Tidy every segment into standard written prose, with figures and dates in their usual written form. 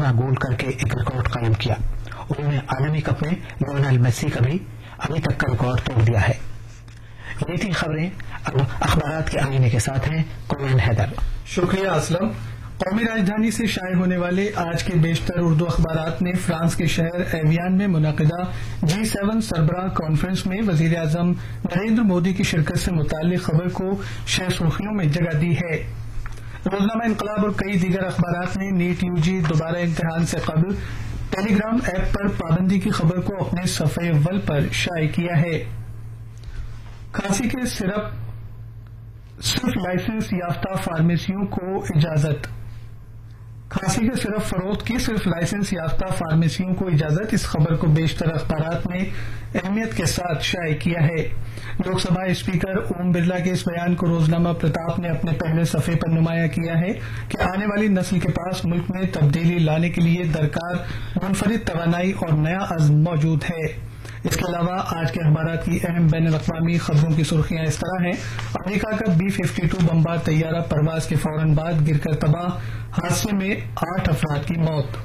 14 गोल करके एक रिकॉर्ड कायम किया। उन्होंने आलमी कप में लियोनेल मेसी का भी अभी तक का रिकॉर्ड तोड़ दिया है। ये थी खबरें। अब अखबारात के आईने के साथ हैं कोमैन हैदर। शुक्रिया असलम। कौमी राजधानी से शाये होने वाले आज के बेशतर उर्दू अखबारात ने फ्रांस के शहर एवियान में मुनक़िदा G7 सरबराह कॉन्फ्रेंस में वजीर आजम नरेंद्र मोदी की शिरकत से मुताल्लिक खबर को शह सुर्खियों में जगह दी है। रोजनामा इनकलाब और कई दीगर अखबारात ने नीट यूजी दोबारा इम्तिहान से कबल टेलीग्राम ऐप पर पाबंदी की खबर को अपने सफ़े अव्वल पर शाये किया है। खांसी के सिर्फ लाइसेंस याफ्ता फार्मेसियों को इजाजत। खांसी के सिरप फरोख्त की सिर्फ लाइसेंस याफ्ता फार्मेसियों को इजाजत। इस खबर को बेशतर अखबारात ने अहमियत के साथ शाये किया है। लोकसभा स्पीकर ओम बिरला के इस बयान को रोजनामा प्रताप ने अपने पहले सफ़े पर नुमाया किया है कि आने वाली नस्ल के पास मुल्क में तब्दीली लाने के लिए दरकार मुनफरिद तवानाई और नया अज़्म मौजूद है। इसके अलावा आज के अखबारात की अहम बैनुल-अक़वामी खबरों की सुर्खियां इस तरह हैं। अमेरिका का B-52 बमबार तैयारा परवाज के फौरन बाद गिरकर तबाह, हादसे में 8 अफराद की मौत।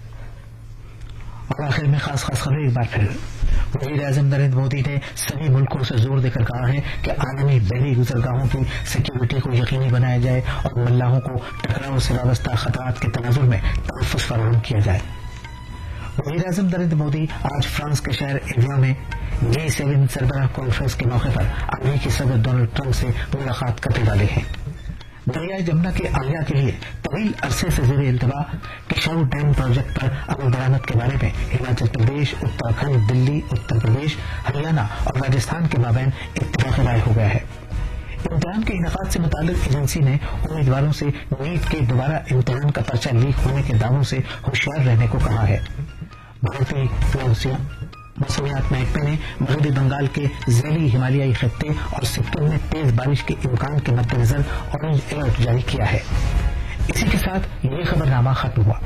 और आखिर में खास खबर एक बार फिर वज़ीर आज़म नरेंद्र मोदी ने सभी मुल्कों से जोर देकर कहा है कि आलमी बहरी गुजरगाहों की सिक्योरिटी को यकीनी बनाया जाए और मल्लाहों को टकराव से वाबस्ता खतरात के तनाजुर में तहफ़्फ़ुज़ फराहम किया जाए। वज़ीर आज़म नरेंद्र मोदी आज फ्रांस के शहर एवियान में G7 सरबराह कॉन्फ्रेंस के मौके पर अमेरिकी सदर डोनाल्ड ट्रंप से मुलाकात करने वाले हैं। दरियाए जमुना के अहिया के लिए तवील अरसे से ज़ेरे इल्तवा किशाऊ डैम प्रोजेक्ट पर अमल दरामद के बारे में हिमाचल प्रदेश, उत्तराखंड, दिल्ली, उत्तर प्रदेश, हरियाणा और राजस्थान के माबैन इत्तेफाक राय हो गया है। इम्तिहान के इनेकाद से मुताल्लिक एजेंसी ने उम्मीदवारों से नीट के दोबारा इम्तिहान का पर्चा लीक होने के दावों से होशियार रहने को कहा है। भारतीय मौसमियात महकमे ने मगरबी बंगाल के ज़ैली हिमालयाई खत्ते और सिक्किम में तेज बारिश के इम्कान के मद्देनजर ऑरेंज अलर्ट जारी किया है। इसी के साथ ये खबरनामा खत्म हुआ।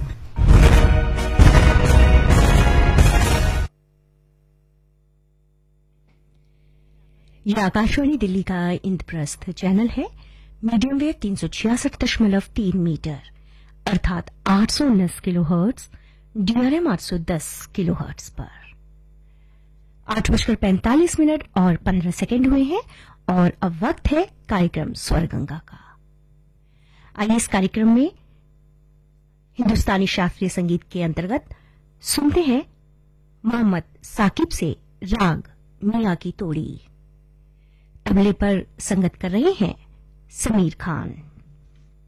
यह आकाशवाणी दिल्ली का इंद्रप्रस्थ चैनल है। मीडियम वेव 366.3 मीटर अर्थात 819 किलोहर्ट्ज, DRM 810 किलोहर्ट्ज पर 8:45 और 15 सेकेंड हुए हैं और अब वक्त है कार्यक्रम स्वरगंगा का। आइए इस कार्यक्रम में हिंदुस्तानी शास्त्रीय संगीत के अंतर्गत सुनते हैं मोहम्मद साकिब से राग मियां की तोड़ी। तबले पर संगत कर रहे हैं समीर खान।